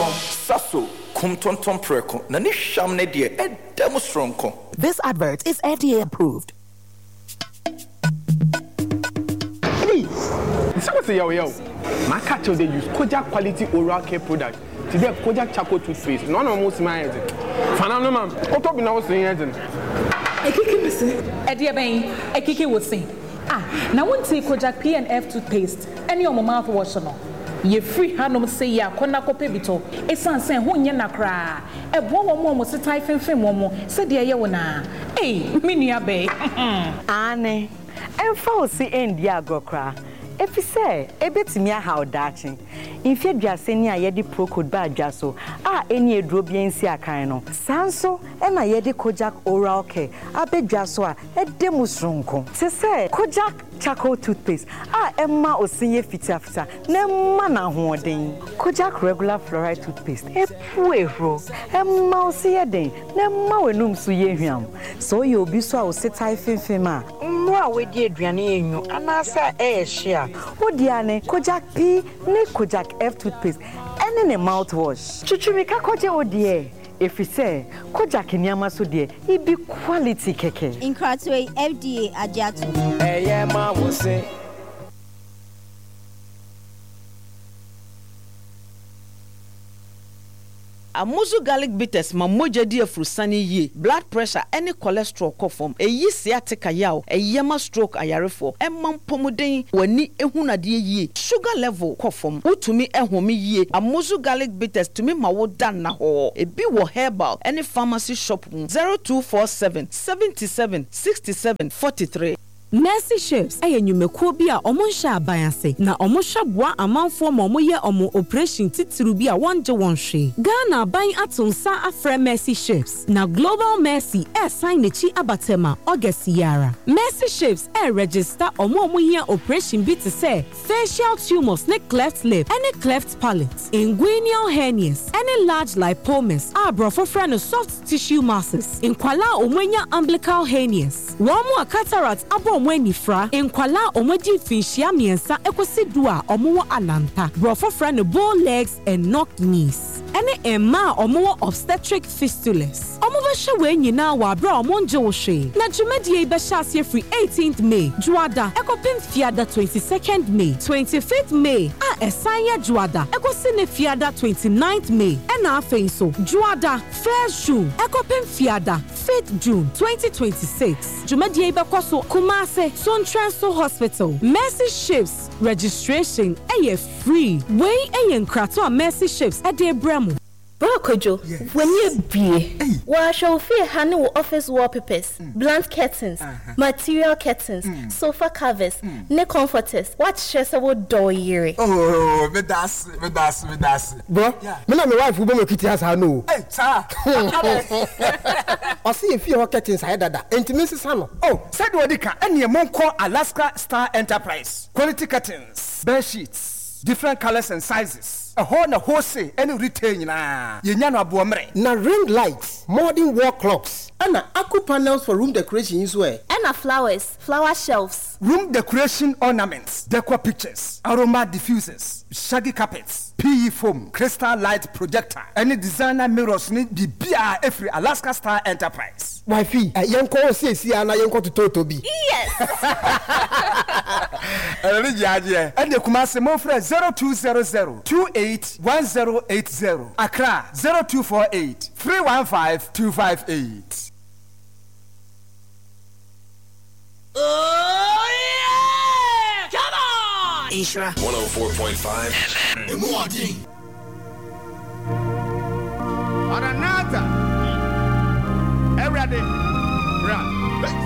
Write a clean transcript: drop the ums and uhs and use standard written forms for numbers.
Sasso, Kumtonton Preko, Nanisham Nedia, and Demostronko. This advert is FDA approved. Someone say yo. My catch they use Kojak quality oral care product. Today Kojak charcoal toothpaste. None of most my head. Fanano man. What up now saying head? Ekiki me say. Edia ben. Ekiki would say. Now won't say Kojak P&F toothpaste. Any of my mouthwash no. Ye free handom say ya kona kope bito. Esan sen ho nye nakra. E bo wo mo se typing film mo. Se de ye wona. Eh, me nua be. Ane. Emfa o si endi agokra. Efi say ebetimi aha odachi. Infie duase ni ayede procode ba adwaso. Eni eduro bia nsi akan no. Sanso e na yede Kojak oral care. Abedwaso edemu sronko. Se say Kojak charcoal toothpaste. Emma osinye fita. Nemma na hoden. Kojak regular fluoride toothpaste. Epuehro. Emma osiye den. Nemma wenum so yehwiam. So ye obi so a osetai fimfima. Mwa wedi aduane enyu anasa share. Odiane Kojak P ne Kojak F toothpaste. Ene ne mouthwash. Chuchumika koje odie. If you say Kojak nyama so de ibi quality keke. Incratue FDA ajatu. Ma will say Amuzu garlic bitters ma moja di afrusani ye blood pressure any cholesterol kofom eyi sciatica yaw eyema stroke ayarefo emam pomuden wani ehunade ye sugar level kofom utumi ehome ye Amuzu garlic bitters tumi ma wo dan na ho ebi wo herbal any pharmacy shop 0247 77 67 43. Mercy Chefs nyumekuo bi a omo hya abanase na omo hweboa amanfo ma omo ye omo operation titiru bi a wonje wonhwe Ghana ban atonsa afre Mercy Chefs na Global Mercy sign nechi abatema August yara Mercy Chefs register omo ye operation bi to say facial tumors ne cleft lip any cleft palate inguinal hernias any large lipomas abrofo friend soft tissue masses inkwala omwenya umbilical hernias womo cataract abo omweni fra enkwala omoji finhia miensa ekosi a omo alanta brofo fra ne bow legs and knock knees ene emma omo obstetric fistulas omo be hwe we nyina wa bra omo nje wo hwe na dwumadie be hya ase free 18th May juada ekopim fiada 22nd May 25th May esanya juada ekosi ne fiada 29th May ena afenso juada 1st June ekopim fiada 5th June 2026 dwumadie be kwaso kuma Sontranso Hospital. Mercy Chefs registration free. Way nkrato Mercy Chefs Bremo. Brokojo, when you be, wa shall fear honey office wallpapers, blunt curtains, material curtains, sofa covers, ne comforters. What stressful door year? Oh, me das. Bro, me na my wife who be kitty has no. Hey, sir. I see if you curtains I dada. Intimacy sano. Oh, said Wadika, and your mom call Alaska Star Enterprise. Quality curtains, bed sheets, different colors and sizes. A wholesale any retail na yenyano abuomre na ring lights, modern wall clocks, and aqua panels for room decoration is where and flowers, flower shelves, room decoration ornaments, decor pictures, aroma diffusers, shaggy carpets, PE foam, crystal light projector, any designer mirrors need the BR every Alaska Star Enterprise. Wifey, yanko CC ana yanko to Totobi. Yes. And the Kumasi Mofre 0200 281080. Accra 0248 315 258. Oh yeah! Come on! Isra 104.5 FM. Aranata. Everybody. Right.